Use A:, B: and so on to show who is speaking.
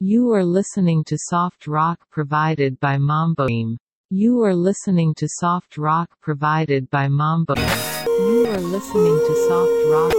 A: You are listening to soft rock provided by Mambo Team. You are listening to soft rock provided by Mambo. You are listening to soft rock